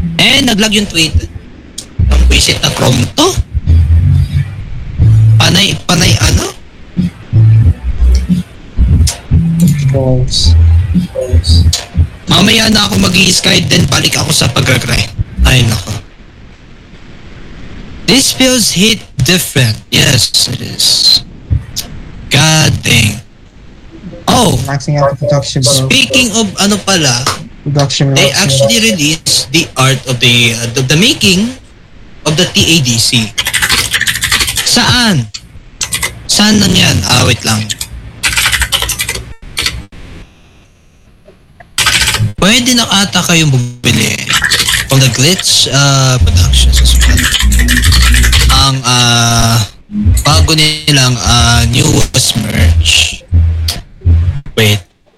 Naglag yung tweet. Ang visit na Chrome to. Panay ano? Balls. Mamaya na ako mag-i-sky, then balik ako sa pag-grind. Ay, nako. This feels hit different. Yes, it is. God dang. Oh, Maxing out the production, bro. speaking of ano pala, Production they routes, actually released the art of the making of the TADC. Saan? Saan lang yan? Wait lang. Pwede na ata kayong bumili from the Glitch Productions as well. Ang bago nilang newest merch. Wait.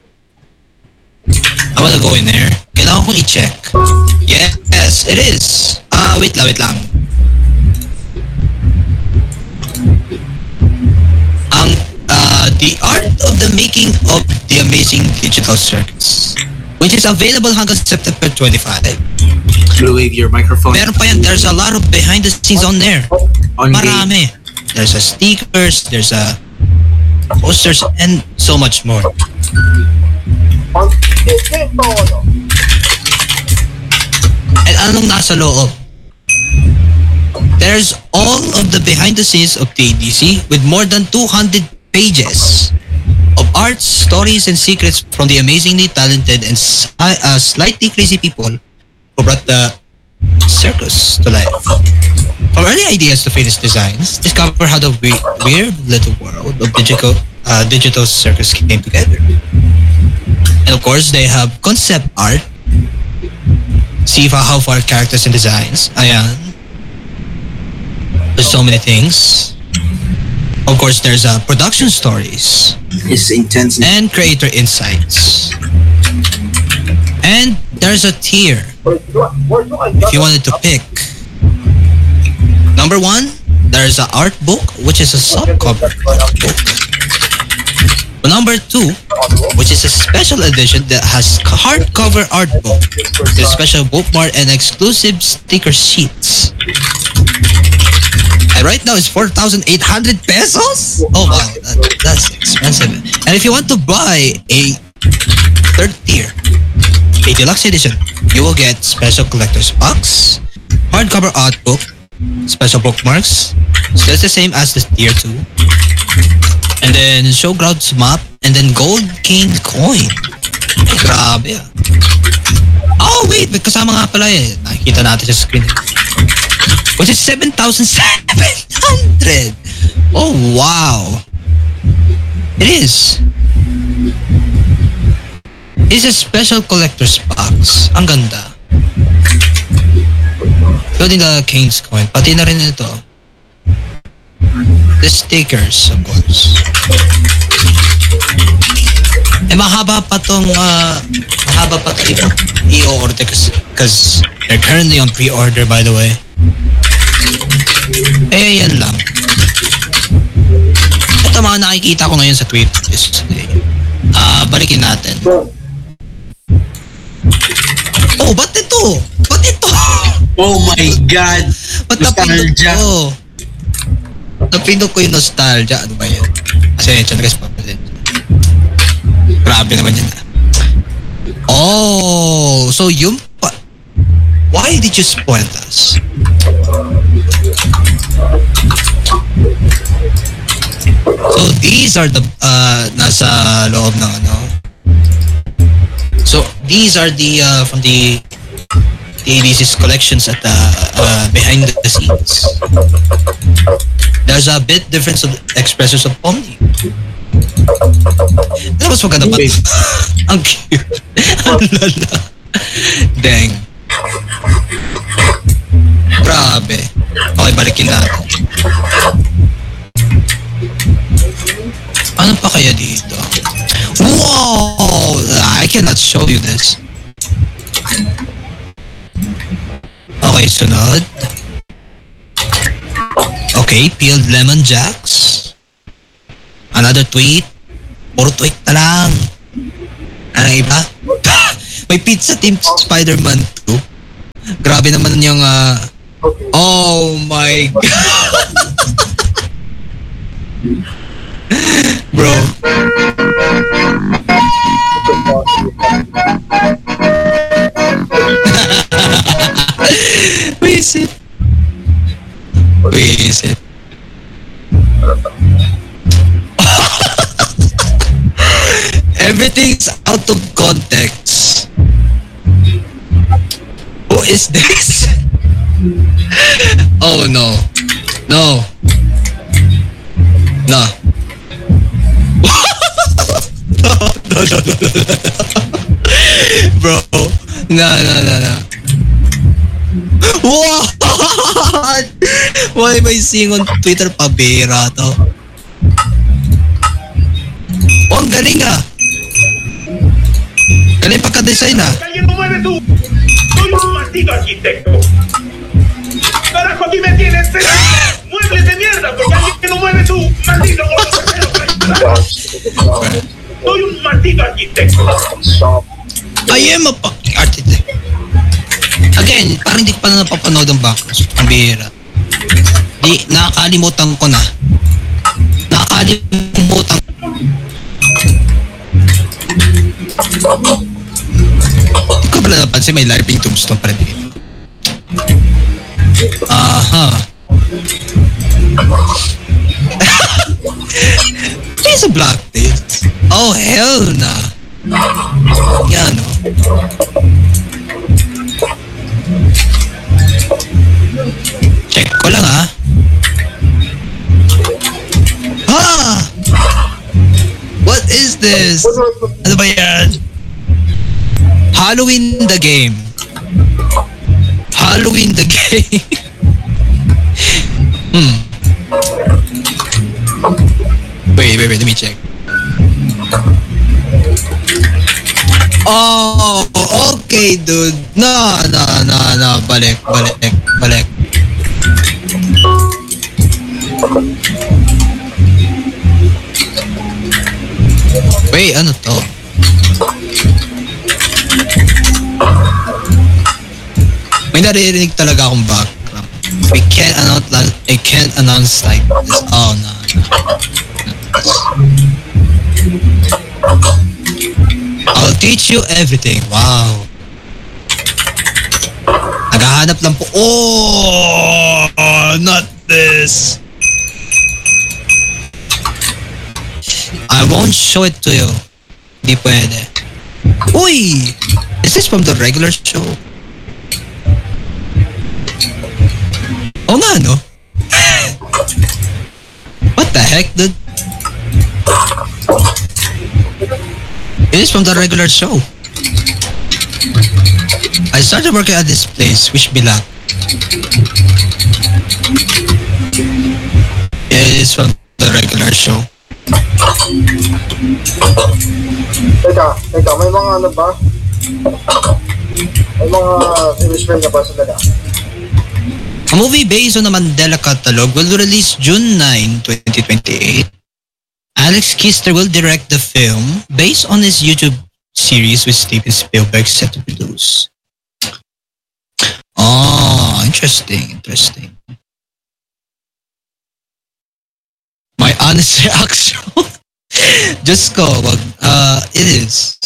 I wanna go in there. Kailangan kong i-check. Yes, it is. Wait lang. The art of the making of the amazing digital circuits, which is available hanggang September 25. Blue Wave, your microphone. Meron pa yan. There's a lot of behind the scenes on there. On Marami. There's a stickers, there's a posters, and so much more. And anong nasa loob? There's all of the behind the scenes of TADC with more than 200 pages of art, stories, and secrets from the amazingly talented and slightly crazy people who brought the circus to life. From early ideas to finished designs, discover how the weird little world of digital circus came together. And of course, they have concept art. See how far characters and designs. Ayan. There's so many things. Of course, there's production stories. It's intense. And creator insights. And there's a tier. If you wanted to pick. Number 1, there's an art book, which is a softcover book. Number 2, which is a special edition that has hardcover art book, with special bookmark and exclusive sticker sheets. And right now it's 4,800 pesos? Oh wow, that's expensive. And if you want to buy a third tier, a deluxe edition, you will get special collector's box, hardcover art book, special bookmarks, so it's the same as the tier 2. And then Showgrounds map, and then Gold King coin. Ay, grabe ah. Oh wait, may kasama nga pala eh. Nakikita natin sa screen. Which is 7,700! Oh wow! It is. It's a special collector's box. Ang ganda. Including the King's coin. Pati na rin ito. The stickers, of course. Mahaba pa tong i-order because they're currently on pre-order, by the way. Yan lang. Ito mga nakikita ko ngayon sa tweet yesterday. Balikin natin. Oh, ba't ito? Oh my God! Ba't napindot Nostalgia. ko? Napindot ko yung nostalgia. Ano ba yan? Pasensya na guys. Grabe naman yan. Oh, so yung why did you spoil us? So these are the nasa loob ng ano. So these are the from the ADC's collections at behind the scenes. There's a bit difference of expressions of Omni. Ano mas maganda ba? Ang cute. Ang lala. Dang. Grabe. Okay, balikin natin. Ano pa kaya dito? Wow! I cannot show you this. Okay, sunod. Okay, peeled lemon jacks. Another tweet. Puro tweet na lang. Ano iba? May Pizza Team Spider-Man 2. Grabe naman yung oh my god. Bro. Visit. Visit. Everything's out of context. Who is this? Oh no. No. No. No. Bro. No. What? Why am I seeing on Twitter pabira to? Oh, ang galing ah. Galing pagka-design ah. ¡Alguien no mueve tú! ¡Soy un maldito arquitecto! ¡Carajo, aquí me tienes! ¡Muebles de mierda! ¡Porque alguien no mueve tú! ¡Maldito gordo! ¡Soy un maldito arquitecto! I am a fucking architect. Again, parang hindi ko pa na napapanood ang background. Ang bihira. Di, nakakalimutan ko na. Nakakalimutan ko. Hindi ko pala napansin may larping tombstone pa rin dito. Aha. There's a block this. Oh, hell nah. Yan o. Check ko lang ha. What is this? Ano ba yan? Halloween the game. Halloween the game. Wait, let me check. Oh, okay, dude. No. Balik. Wait, ano to? May naririnig talaga akong background. I can't announce like this. Oh, no. I'll teach you everything. Wow. Naghahanap lang po. Oh, not this. I won't show it to you. Di pwede. Uy! Is this from the regular show? Oh nga, no? What the heck, dude? It is from the regular show. I started working at this place, Wish Bilang. Yeah, it is from the regular show. Teka, may mga ano ba? May mga finish na ba sa dala? A movie based on the Mandela Catalog will release June 9, 2028. Alex Kister will direct the film based on his YouTube series with Steven Spielberg set to produce. Oh, interesting. My honest reaction. Just go. It is.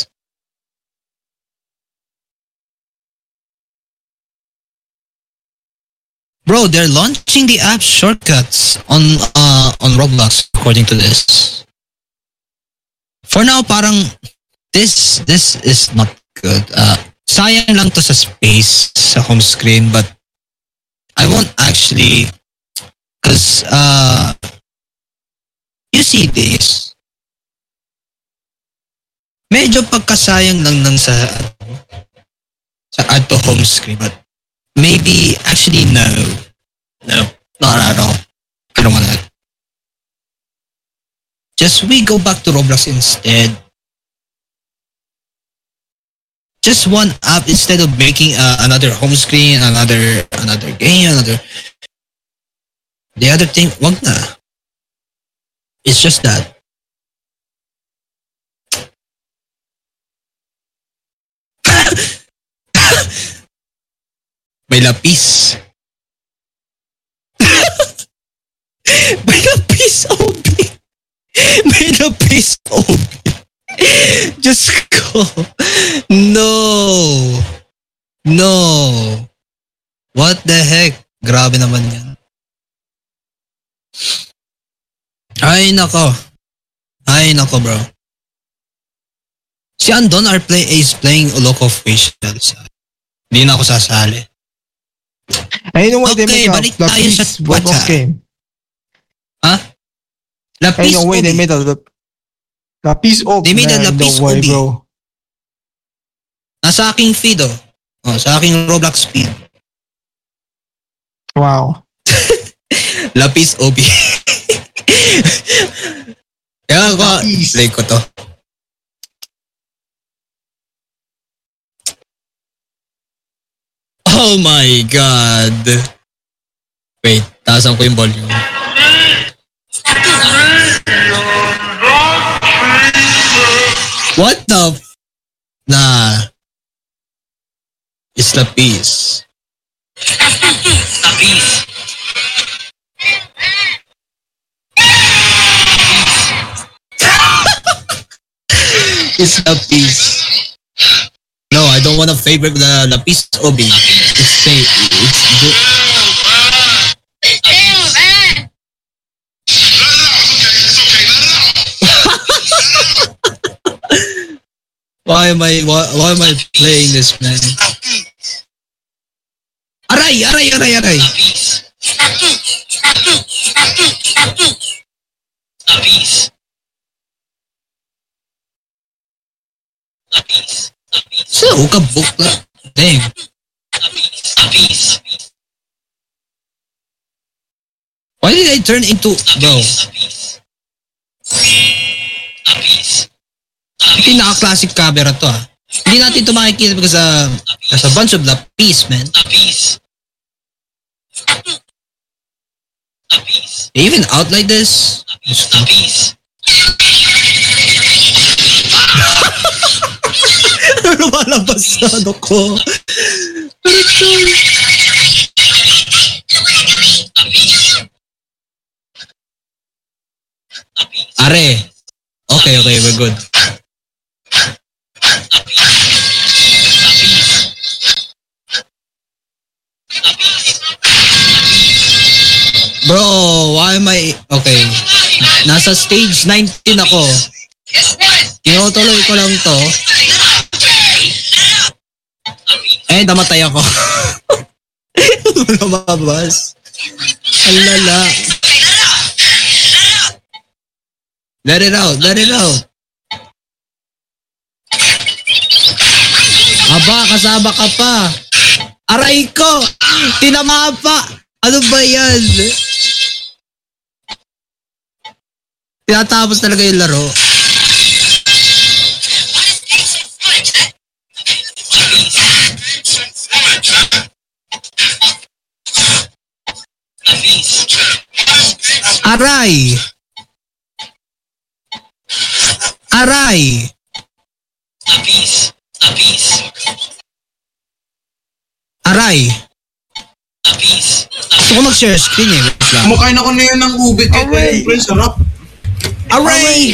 Bro, they're launching the app shortcuts on Roblox according to this. For now, parang this is not good. Sayang lang to sa space sa home screen, but I won't actually, cause you see this. Medyo pagkasayang lang ng sa add to home screen, but maybe actually no, not at all. I don't want that. Just we go back to Roblox instead. Just one app instead of making another home screen, another game, the other thing. Wag na. It's just that. May lapis. May lapis, Obi. May lapis, Obi. Diyos ko. No. No. What the heck? Grabe naman yan. Ay, nako. Ay, nako, bro. Si Andon is playing Loco of Facials. Hindi na ako sasali. I know why they Okay, make balik a tayo sa Lapis Roblox WhatsApp. game. Ha? I Lapis, know why they Obi. made a Lapis Obi. They made a Man, Lapis don't worry, Obi. bro. Nasa aking feed, oh. Oh, sa aking Roblox feed. Wow. Lapis Obi. Kaya ako, Lapis. play ko to. Oh my God. Wait, taasan ko yung volume. What the Nah. It's Lapis. It's Lapis. No, I don't want to favorite the Lapis Obi. It's good. Why am I playing this, man? Aray! So, kabuk na. Dang. Why did I turn into... Bro. Pinaka-classic camera to, ah. Hindi natin ito makikita because there's a bunch of lapis, man. They even out like this? Lumalabas sa ano ko. Are. Okay, we're good. Bro, why am I... Okay. Nasa stage 19 ako. Tinutuloy ko lang to. Eh, namatay ako. Lumabas. Ang lala. Let it out. Aba, kasama ka pa. Aray ko! Tinama pa! Ano ba yan? Tinatapos talaga yung laro. Aray! Aray! Gusto ko mag-share screen eh. Wait lang. Kumakain ako na yun ng ube. Kaya pre, sarap. Aray!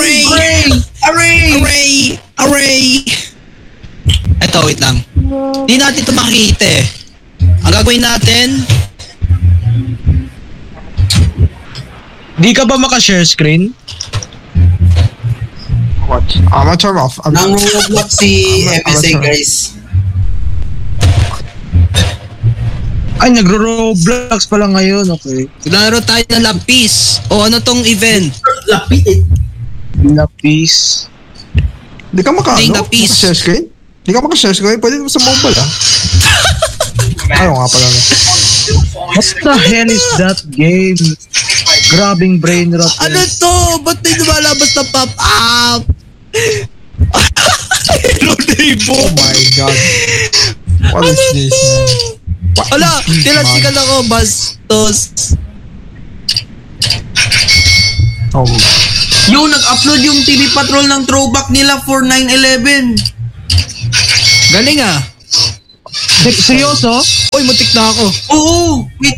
Eto, wait lang. Di natin ito makikita eh. Ang gagawin natin, Di ka ba maka-share screen? What? I'm gonna turn off. Nang Roblox si I'm MSA, sorry. guys. Ay, nagro-Roblox pala ngayon. Okay. laro tayo ng lapis. O ano tong event? Lapit. Lapis. Di ka Playing Lapis. maka-share screen? Di ka maka-share screen? Pwede mo sa mobile, ah. Ayaw nga pala. What the hell is that game? Grabbing brain rot. Ano to? Ba't may lumalabas na pop-up? Hello, Davo. Oh my God. What is this, man? What Wala, is this, tinasikan ako, bastos. Oh, Yo, nag-upload yung TV Patrol ng throwback nila for 9/11. Galing ah. Seryoso? Uy, mutik na ako. Oo! Wait!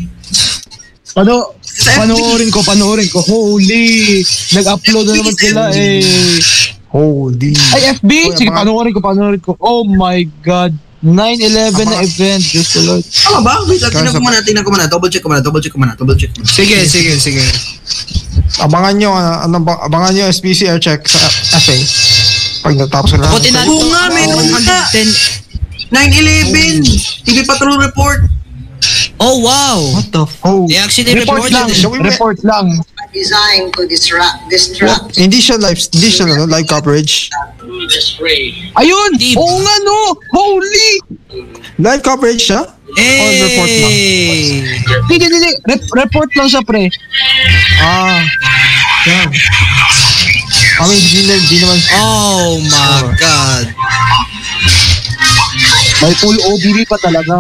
Panoorin ko. Holy! Nag-upload na naman sila eh. Holy. Ay, FB! Sige, panoorin ko. Oh my God. 9/11 na event. Diyos ko Lord. Tama ba? Wait, tingnan ko muna. Double check ko muna. Sige. Abangan nyo SPC air check sa FA. Pag natapos na. Ako tinanong. Oo nga, meron nga. 9/11! TV Patrol report! Oh, wow. What the fuck? They actually Report lang. Designed to distract. Hindi siya live coverage. Ayun! Di ba? Oo nga no! Holy! Live coverage siya? On report lang. Hindi. Report lang siya, pre. Yan. I mean, di naman. Oh my God. May full OBB pa talaga.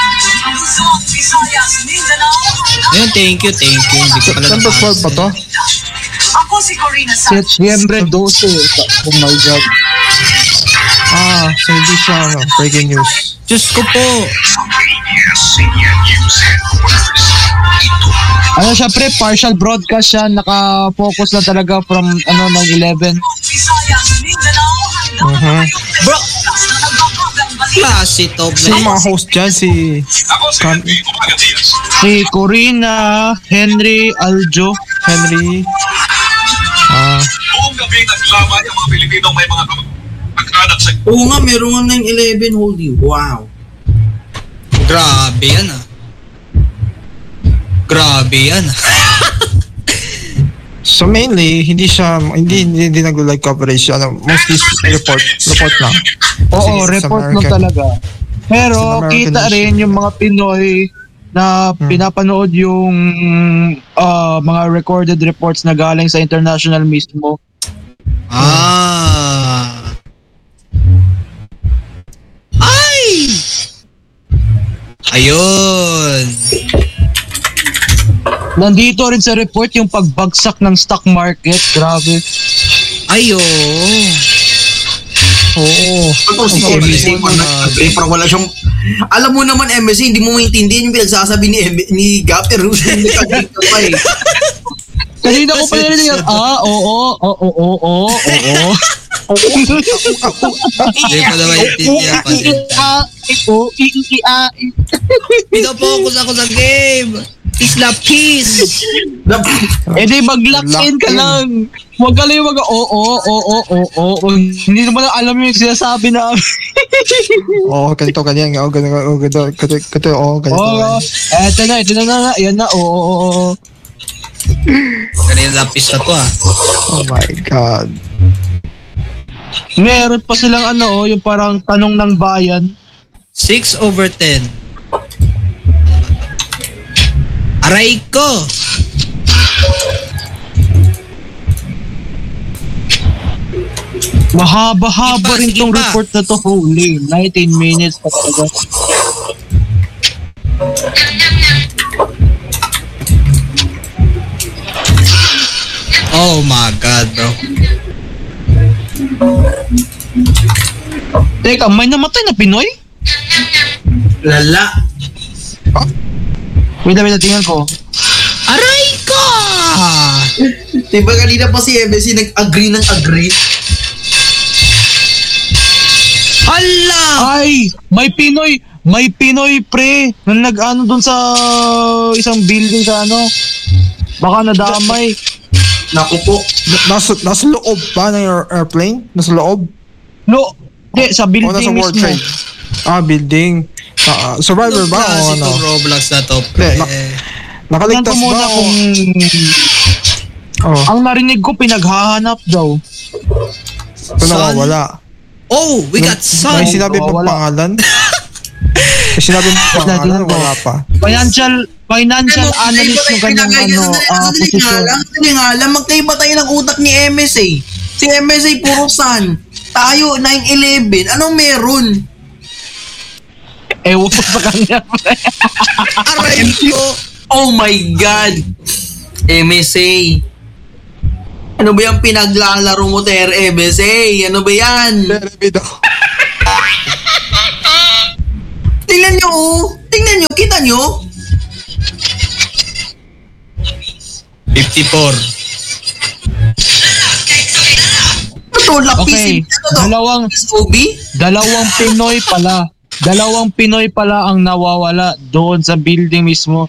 Ayun, thank you. Hindi ko pala September 12 ba to? Ako si Corina September 12. Oh my God. So hindi siya, breaking news. Diyos ko po. Ano siya, pre? Partial broadcast siya. Naka-focus na talaga from, 9/11. Bro. Klase to, Sino mga host dyan? Si Corina, Henry, Aljo. Henry. Buong gabi naglamay ang mga Pilipinong may mga pagkanak sa Oo nga, meron nga 9/11. Holy, wow. Grabe yan ah. So mainly, hindi nag-live coverage. Mostly report lang. Oo, Kasi it's report lang American. talaga. Pero It's an American kita issue. rin yung mga Pinoy na pinapanood yung mga recorded reports na galing sa international mismo. Ay! Ayun. Nandito rin sa report yung pagbagsak ng stock market. Grabe. Ayun. Oo. Ito si MSC, parang wala siyang... Alam mo naman, MSC, hindi mo maintindihan yung pinagsasabi ni Gapter. Hindi ka dito pa eh. Kanina ko pa narinig yan. Oo. Hindi ko na maintindihan pa din. Pinapokus ako sa game. Isla peace. Eh di mag-lock in ka lang. Huwag ka lang yung oo. Hindi naman alam yung sinasabi na. Ganito, ganyan. Ganito. Eto na. Yan na, oo. Kanina lapis na to ah. Oh my God. Meron pa silang yung parang tanong ng bayan. 6/10. Aray ko! Mahaba-haba rin Sige tong pa. report na to. Holy, 19 minutes pa talaga. Oh my God, bro. Teka, may namatay na Pinoy? Lala. Wait, tingnan ko. Aray ko! Diba kanina pa si MSC nag-agree. Hala! Ay, may Pinoy pre, na nag-ano dun sa isang building sa baka nadamay. Naku po. Nasa loob ba ng airplane? Nasa loob? Sa O building nasa World mismo. Trade? Building. Survivor ba? O Klase tong Roblox na to, pre. Nakaligtas Tingnan ko muna ba? kung ang narinig ko pinaghahanap daw. Ito nawawala. Oh, we got May sun. sinabi pa wala. pangalan? May sinabi pa pangalan? Wala pa. Financial analyst ng kanyang posisyon. Sandali nga lang, magkaiba tayo ng utak ni MSA. Si MSA puro sun. Tayo, 9/11. Anong meron? Ewan ko sa kanya. Aray ko! Oh my God! MSA. Ano ba yung pinaglalaro mo, Ter MSA? Ano ba yan? Berabido. Di Tingnan nyo, oh. Tingnan nyo, kita nyo. 54. Ito, lapis. Okay, Ano to? Obi? dalawang Pinoy pala ang nawawala doon sa building mismo.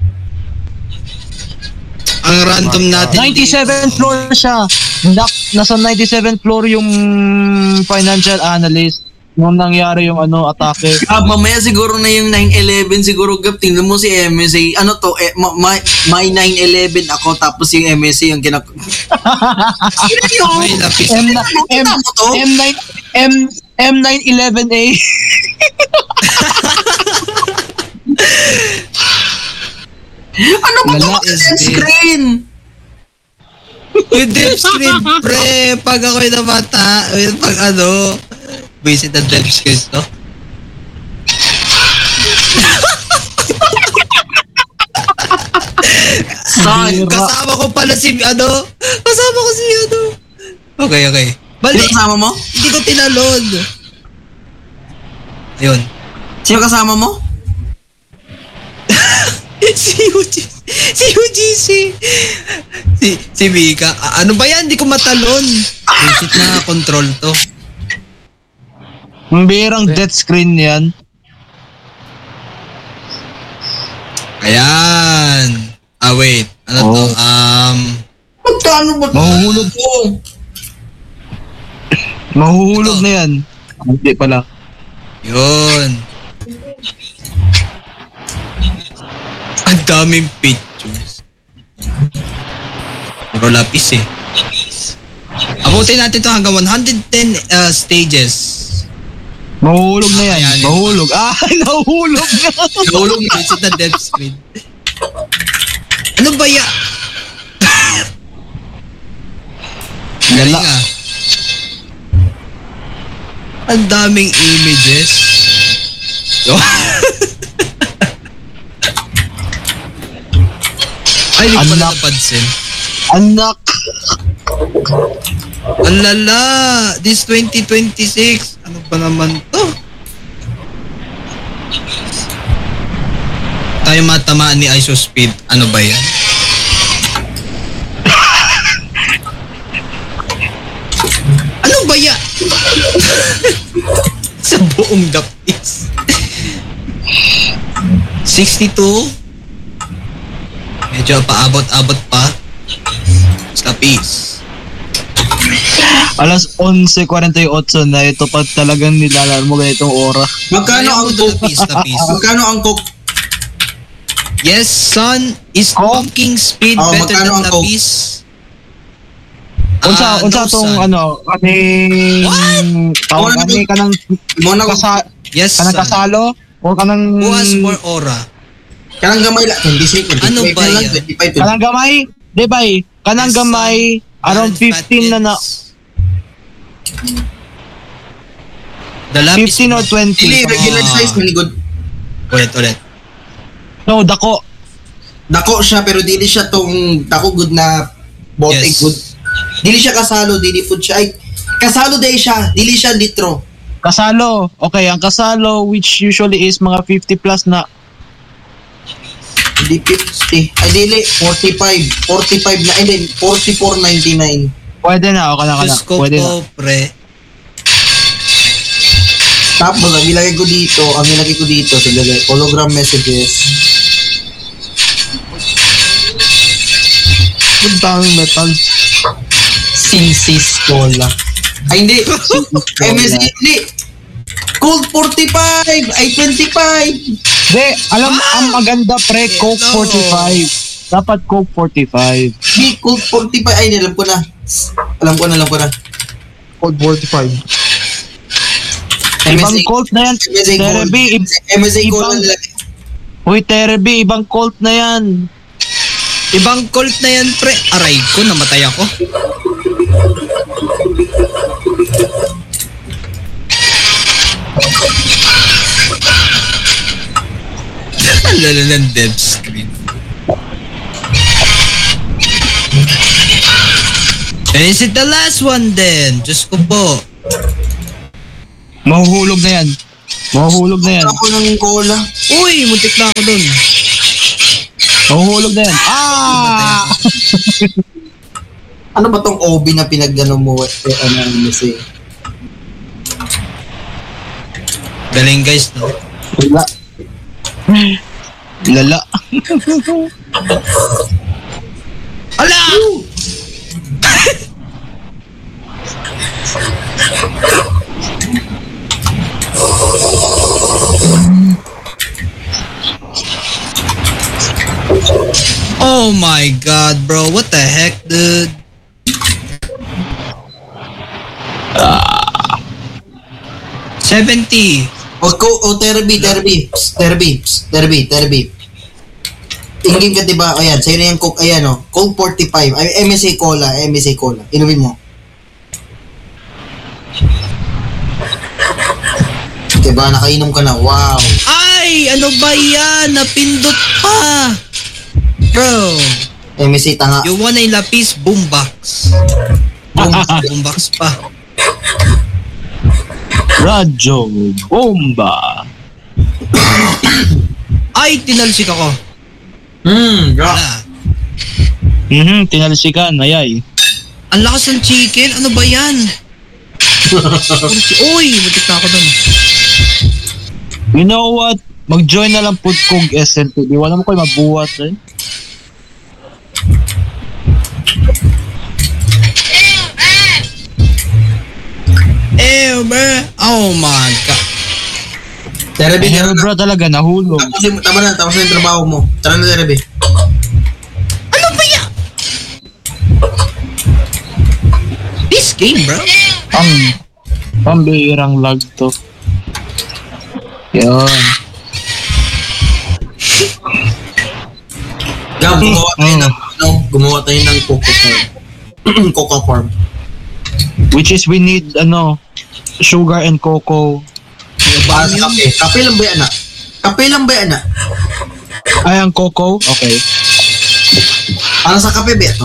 Ang random natin 97th floor siya. Nasa 97th floor yung financial analyst nung nangyari yung atake. Mamaya siguro na yung 9/11 siguro, Gab. Tingnan mo si MSA. Ano to? My 9/11 ako, tapos yung MSA yung May lapis. Kita mo to? M911A. Ano ba Lala ito? is Dead screen. Yung dev screen, pre. Pag ako'y namata, pag visit the dev screen, no? Kasama ko pala si Okay. Bali, Sino kasama mo? hindi ko tinalon. Ayun. Sino kasama mo? Si UGC. Si Mika. Ano ba yan? Hindi ko matalon. Visit na control to. Ang birang death screen yan. Ayan. Wait. Ano to? Magkano ba ito? Mahuhulog. Mahuhulog na yan. Hindi pala. Yun. Ang daming pictures. Puro lapis eh. Abutin natin to hanggang 110 stages. Mahuhulog na yan. Ayan. Mahulog. Nahulog na. Nahulog na sa dev screen. Ano ba ya? Galing ah. Ang daming images. Ay, hindi ko pala Anak. napansin. Anak. Ang lala! This 2026. Ano ba naman to? Tayo matamaan ni ISO Speed. Ano ba yan? Ano ba yan? Sa buong dapis. 62. Medyo paabot-abot pa. Tapis. Alas 11:48 na ito pag talagang nilalaan mo ganitong oras. Magkano ang coke? Tapis. Magkano ang coke? Yes, son. Is Coke? pumping speed Oh, better magkano than ang Coke? tapis? Unsa No, tong son. kaning tawag Ano kani kanang Muna ko. Yes, kanang son. kasalo o kanang Who has more aura? Kanang gamay lang. 26. Ano ba lang, yan? 25. kanang gamay, di ba? Kanang Yes, gamay around Fat 15 na kids. The lapis 15 or bro. 20. Dili, regular size, maligod. Ulit. No, dako. Dako siya, pero dili siya tong dako good na bote Yes. good. Dili siya kasalo, dili food siya. Ay, kasalo day siya, dili siya litro. Kasalo. Okay, ang kasalo which usually is mga 50 plus na. Hindi 50. Ay, dili, 45. 45 na, and then 44.99. Pwede na, okay na. Diyos ko Pwede na. po, pre. Tapos, ang ilagay ko dito, sa hologram messages. Ang daming metal. Sinsis Cola. Ay, hindi. MSC, hindi. Cold 45. Ay, 25. Hindi, alam ang maganda pre, Coke No. 45. Dapat Coke 45. Hindi, Cold 45. Ay, alam ko na. Alam ko na. Code 45. Ibang Colt na yan. MSA Gold. Terby, MSA Gold ibang- na nilagay. Uy, Terby, ibang Colt na yan. Ibang cult na yan, pre. Aray ko, namatay ako. Ang lala ng dev screen. And is it the last one then? Diyos ko po. Mahuhulog na yan. Mahuhulog na yan. Ako ng cola. Uy, muntik na ako dun. Mahuhulog na yan. Ah! Ano ba tong OB na pinagano mo? Ano kasi? Galing guys, no? Lala. Lala. Ala! Oh my god, bro. What the heck, dude? Ah. 70. Terby. In-game ka diba? Ayan, sa'yo na yung Coke, ayan o. Coke 45. Ay, MSA Cola. Inumin mo. Diba, nakainom ka na. Wow. Ay, ano ba yan? Napindot pa. Bro, MSA tanga. you want a lapis boombox. Boombox pa. Radyo bomba. Ay, tinalsik ako. Bro. Wala. Tinalsikan, ayay. Ang lakas ng chicken? Ano ba yan? Uy, butik na ako dun. You know what? Mag-join na lang po kong SNTV. Wala mo kayo mabuhat eh. Ew, bro. Oh my god. Terby, Eh, bro talaga, nahulog. Tapos na yung trabaho mo. Tara na, Terby. Ano ba yan? This game, bro. Pambihirang lag to. Yan. Gab, gumawa tayo ng coco farm. Coco farm. Which is we need, sugar and cocoa. Para sa kape. Kape lang ba yan, Ay, ang cocoa? Okay. Para sa kape, Beto.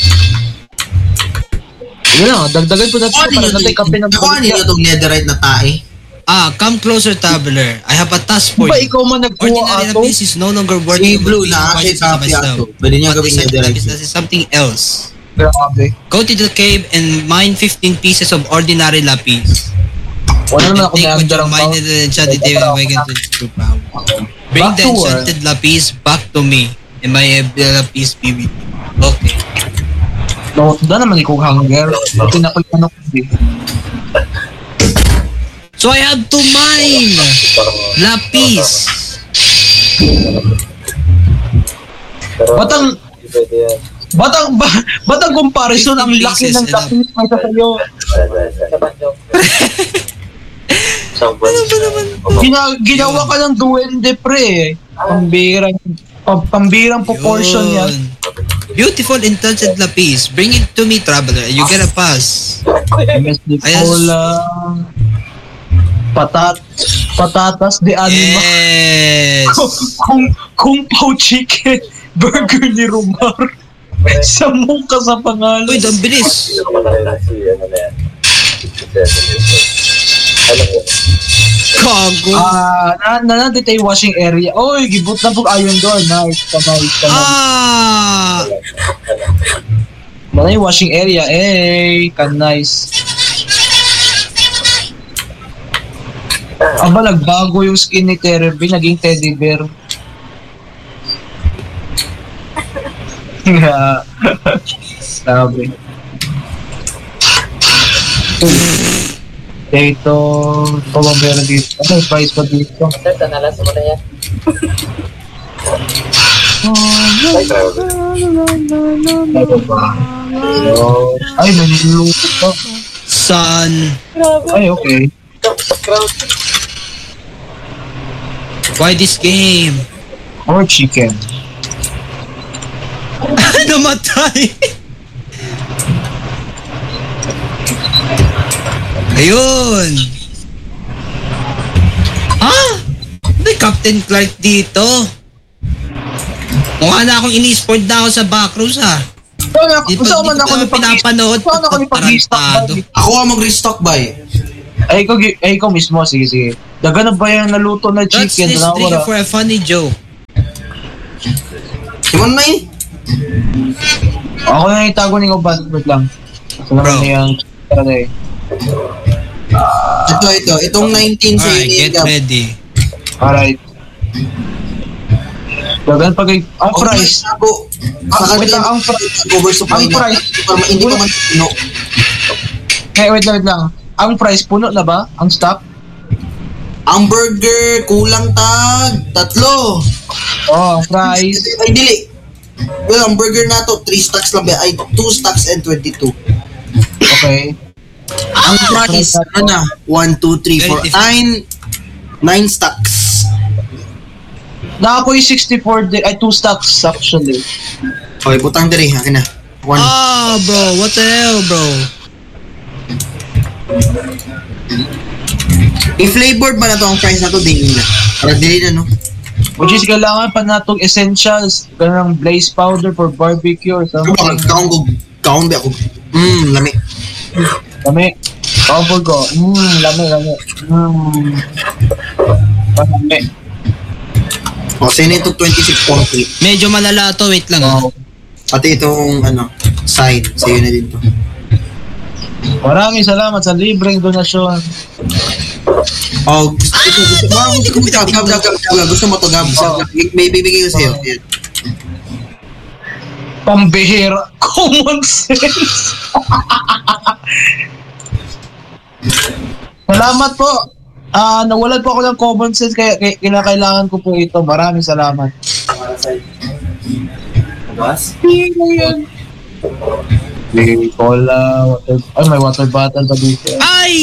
Yun lang, dagdagan po natin para natin kape ng Ako ano itong netherite na tae? Come closer, traveler. I have a task for Ba you. ikaw man nagkuha Ordinary ato? lapis is no longer worthy Si Blue, nakakay copy ato. Pwede niya gawing netherite. This is something else. Grabe. Go to the cave and mine 15 pieces of ordinary lapis. Wala naman ako Take what you na mined and enchanted awaken to true power. Bring Back the to work. enchanted lapis back to me, and my lapis be with you. Okay. No, da naman ikong hunger. Pinakulitan ako eh. So I have to mine lapis. Batang comparison, ang laki ng lapis may sa sayo. Ano ba naman? Ginawa ka ng duwende pre. Pambirang proportion yan. Yun. Beautiful enchanted lapis. Bring it to me, traveler. You get a pass. MSD Ayan. Cola. Patatas de anima. Yes. Kung pao chicken. Burger ni Rumar. Samong ka sa pangalan. Uy, ang bilis. Kago. Nandito yung washing area. Oy, gibot na po ayon doon. Nice. Mana yung washing area. Nice. Aba, nagbago yung skin ni Terby. Naging teddy bear. Sabi. Ito, pababera dito. Ano yung price pa dito? Ito ba? Ay, naniluluto pa. Son. Ay, okay. Why this game? Or chicken. Namatay. Ayun. May Captain Clark dito. Mukha na akong ini-sport na ako sa backroom Di pa pinapanood. Saan ako ni pag-restock ba? Ako ang mag-restock ba eh? Ay, ikaw mismo. Sige. Daga na ba yung naluto na That's chicken? this trigger for a funny joke. Simon na eh. Ako na itago ni Oban. Wait lang. Ito naman Bro. yung chicken. Itong 19 sa Alright, inyo. get ready. Alright. Dagan pag ang price. Wait lang, ang oversupply ang na. price. Hindi pa man puno. Wait lang. Ang price puno na ba? Ang stock? Ang burger, kulang tag. 3. Oh, ang price. Ay, dili. Well, ang burger na to, 3 stocks lang ba? Ay, 2 stocks and 22. Okay. Ang price, ano na? 1, 2, 3, 4, 9 stocks. Na ako yung 64 ay 2 stocks actually. Okay, butang diri, akin na. 1. Ah, bro, what the hell, bro? I-flavored ba na to ang price na to? Dili na. Para dili na, no? Which is kailangan pa natong essentials. Ganang blaze powder for barbecue or something. Kaon ba ako? Lami. Lami. Cover ko. Lami. Lami. O, sino ito 26.3? Medyo malala to, wait lang. Wow. Pati itong, side. Sa'yo na din to. Maraming salamat sa libreng donasyon. Oh, gusto mo Gab. Gusto mo to, Gab. May bibigay ko sa'yo. Yan. Pambihira. Common sense. Salamat po. Nawalan po ako ng common sense kaya kinakailangan ko po ito. Maraming salamat. Sino yan? Cola, water. Ay, may water bottle pa dito. Ay!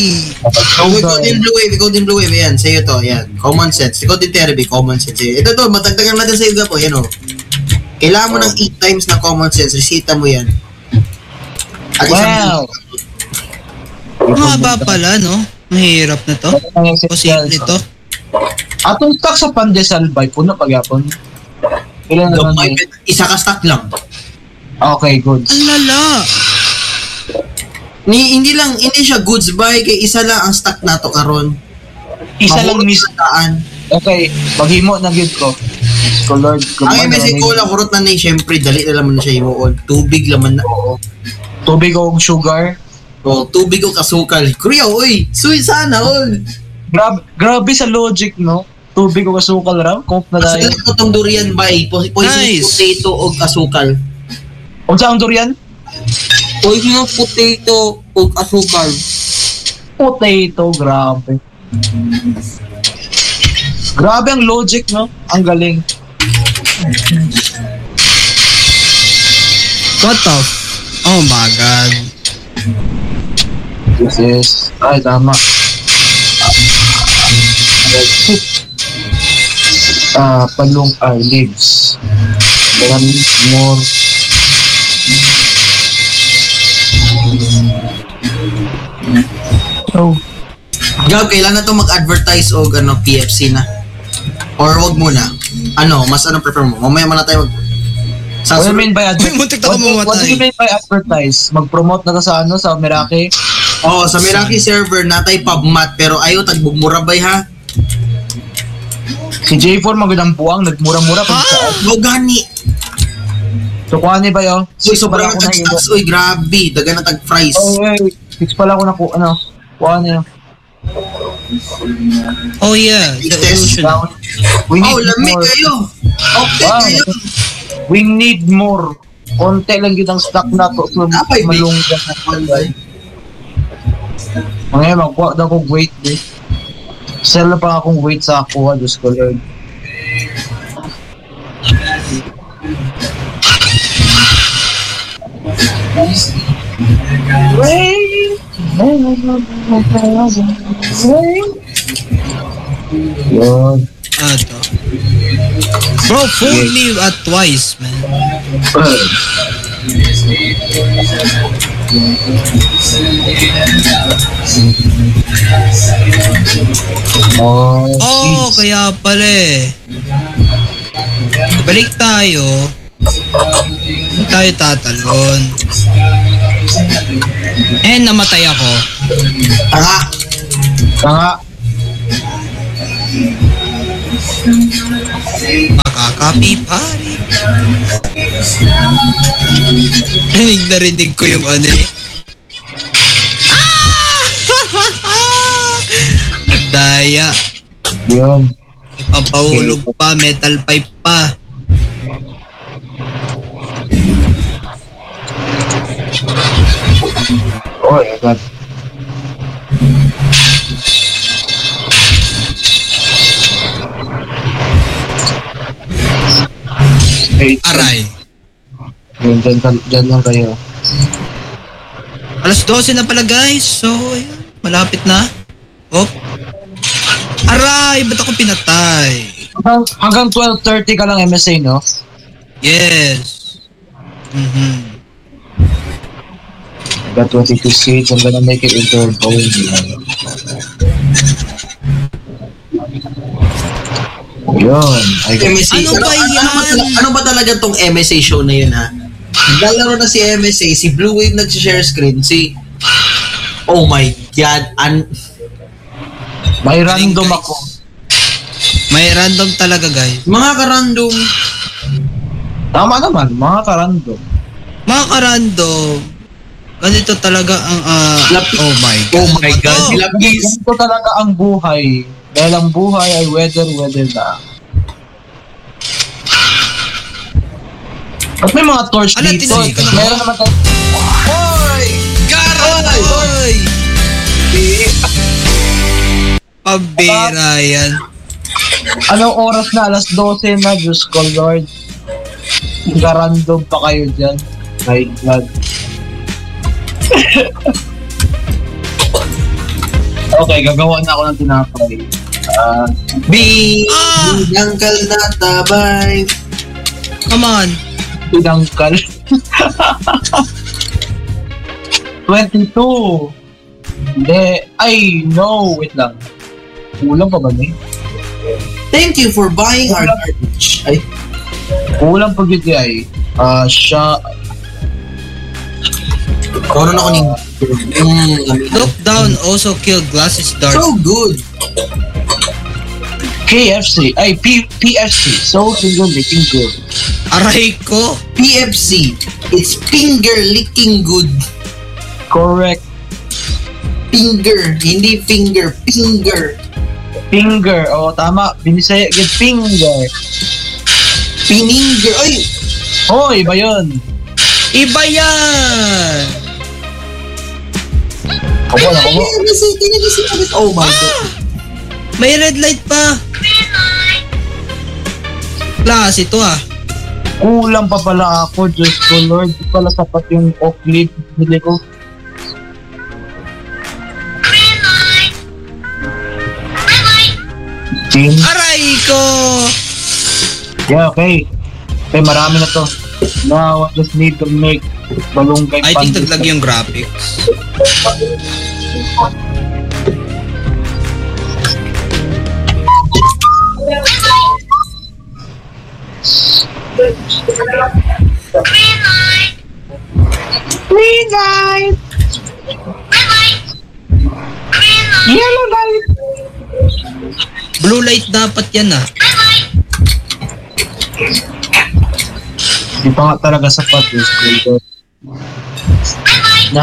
We Golden Blue Wave. Yan, sa'yo to. Yan. Common sense. Ikaw din therapy, common sense. Ito to, matagdagan natin sa'yo po. Yan o. Kailangan mo ng 8 times na common sense. Resita mo yan. At Wow! Mahaba pala, no? Mahirap na to. Posible to. Atong stock sa Pandesal by puno pagyapon. Ilan naman yun? Isa ka stock lang. Okay, good. Ang lala. Hindi siya goods buy kay isa lang ang stock nato karon. Isa lang miss. Taan. Okay, maghimo na gyud ko. So Lord, Ang MSC Cola kurot na ni syempre dali na laman na siya himuon. Tubig laman na. Tubig o sugar. Oh, tubig o kasukal. Kuya, oy, suy sana all. Grabe sa logic, no? Tubig o asukal raw, coke na Sa dahil. itong durian buy, poison Nice. potato o asukal. Unsa ang durian? Poison potato o asukal. Potato, grabe. Grabe ang logic, no? Ang galing. What the oh my god. This is... Ay, tama. Palong eyelids. Then more... Oh. Gab, kailan na to mag-advertise o PFC na? Or wag muna? Mas prefer mo? Mamaya muna tayo What do you mean by Uy, muntik na ako mamatay. What do you mean by advertise? Mag-promote na ka sa sa Meraki? Oo, sa Meraki server natay PubMat pero ayaw tagbumura bay ha? Si J4 magandang puwang, nagmura-mura pag sa... Go gani! So, kuha ni ba yun? Uy, sobrang tag-stocks. Uy, grabe. Daga na tag-fries. Oh, 6 pala ako na po, kuha niya. Oh yeah, the illusion. We need lamig more. kayo! Okay Wow. kayo! We need more. Konti lang yun ang stock na to. So, Napay, malunggan na palay. Ngayon, magkuha na akong weight, eh. Sell na pa akong weight sa ako, Diyos ko, Lord. Lord. Ato. Bro, fool me at twice, man. Oh, kaya pala eh. Balik tayo. Hindi tayo tatalon. Namatay ako. Tanga! Tanga. Makakapipari. Narinig ko yung ano eh. Daya. Yun. Papahulog pa, metal pipe pa. Oh, my God. Hey, Aray. yun, dyan lang kayo. Alas 12 na pala guys. So, ayan, malapit na. Oh. Aray, ba't ako pinatay? Hanggang 12:30 ka lang MSA, no? Yes. Got 22 seats. I'm gonna make it into a bowling game. Yun. MSA. Ano ba yan? Ano ba talaga tong MSA show na yun, ha? Naglalaro na si MSA, si Blue Wave nag-share screen, si... Oh my God, May random Guys. ako. May random talaga guys. mga ka-random. Tama naman, mga karandom. Mga karandom. Ganito talaga ang oh my God. Oh my God, Ano ba to? sila please. Ito talaga ang buhay. Dahil ang buhay ay weather na. At may mga torch Ala, dito. tinigil ka na ba? Meron naman tayo. Hoy! Garay! Pabira yan. Anong oras na? Alas 12 na. Diyos ko, Lord. Garandom pa kayo dyan. My God. Okay, gagawa na ako ng tinapay. Binangkal na tabay. Come on. Pinangkal. 22. Hindi. Ay, no. Wait lang. Kulang pa ba ni? Thank you for buying our garbage. Ay, Kulang pa gid ay. Siya. Koron ako ning Look down also killed glasses dart. so good. KFC. Ay, PFC. So, finger licking good. Aray ko. PFC. It's finger licking good. Correct. Finger, hindi finger, finger. Finger. Oh, tama. Binisaya gid finger. Pininger. Ay, Oh, iba yun. Iba yan. Ako na, ako. Oh my God. May red light pa. Klase ito ah. Kulang pa pala ako. Diyos ko, Lord. Di pala sapat yung off-lead. Bili ko. Team. Aray ko. Yeah, okay. Okay, marami na to. Now, I just need to make balunggay I think naglag yung graphics. Green light! Yellow light! Blue light dapat yan ah. Di pa nga talaga sapat yung school. 9,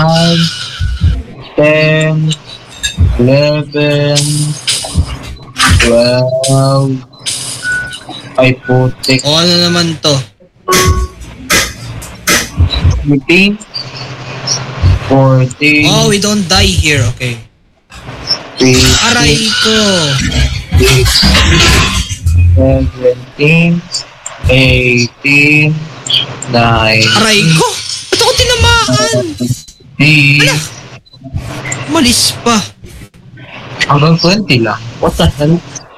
10, 11, 12, ay putik, O ano naman to? 13, 14, Oh, we don't die here. Okay. 15, Aray ko. 17, 18, 9, Aray ko. Ba't ako tinamaan? 8, Malis pa. hanggang 20 lang. What the hell?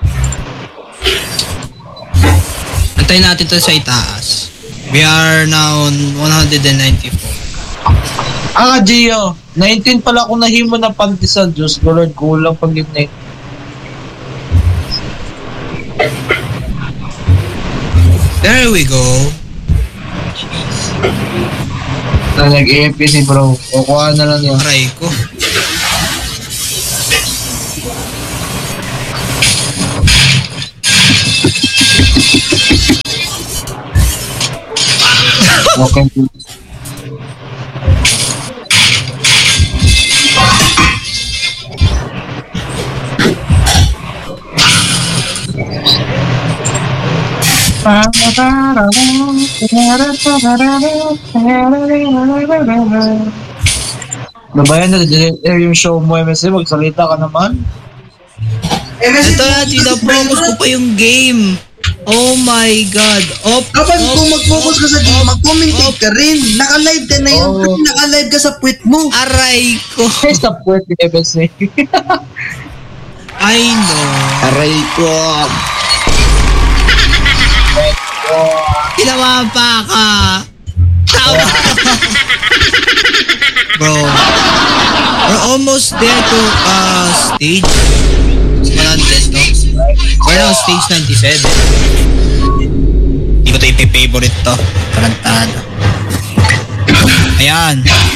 Antayin natin to sa itaas. We are now on 194. Gio, 19 pala ako nahimo na pandesal. Diyos ko, Lord, kulang pag yun na. There we go. Na nag-AFK si bro. Kukuha na lang yun. Aray ko. Okay. Ano ba yan? Na-delete yung show mo, MSC. Magsalita ka naman. Ito na, tinapromote ko pa yung game. Oh my God. Kapag kung mag-focus ka sa game, mag-commentate ka rin. Naka-live ka na yun. Oh. Kasi naka-live ka sa puwet mo. Aray ko. Stop work with MSC. I know. Aray ko. Tinawa pa ka. Tawa. Bro. We're almost there to stage 100, no? We're now stage 97. Hindi ko ito ipi-favorite to. Tarantahan. Ayan.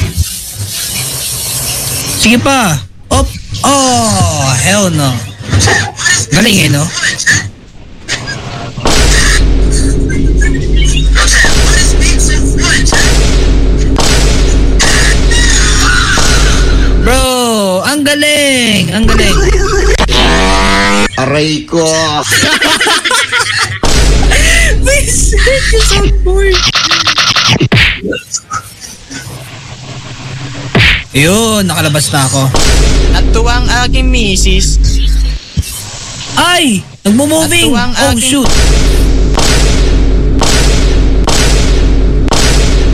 Sige pa. Op. Oh, hell no. Galing eh, no? Bro, ang galing! Ang galing! Aray ko. May circus on board! Yun, nakalabas na ako. Natuwa ang aking misis. Ay! Nagmo-moving! Natuwa ang Oh, aking- shoot!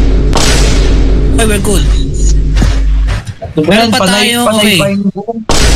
Ay, we're good. Ano ba yan? Meron pa Panay tayo, pa okay. yung buong